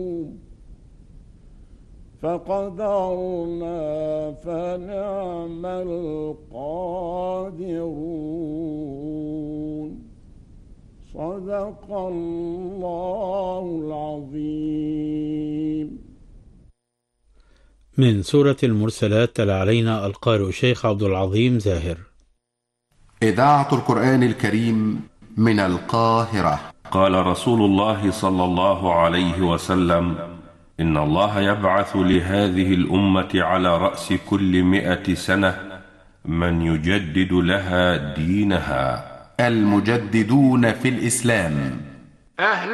فقدرنا فنعم القادرون. صدق الله العظيم. من سورة المرسلات تلا علينا القارئ الشيخ عبد العظيم زاهر. إذاعة القرآن الكريم من القاهرة. قال رسول الله صلى الله عليه وسلم: إن الله يبعث لهذه الأمة على رأس كل 100 سنة من يجدد لها دينها. المجددون في الإسلام.